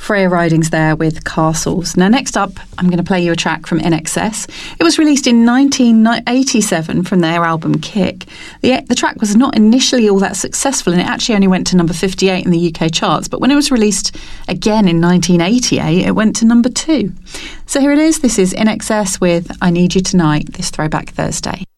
Freya Ridings there with Castles. Now, next up, I'm going to play you a track from INXS. It was released in 1987 from their album Kick. The track was not initially all that successful, and it actually only went to number 58 in the UK charts. But when it was released again in 1988, it went to number 2. So here it is. This is INXS with I Need You Tonight, this Throwback Thursday.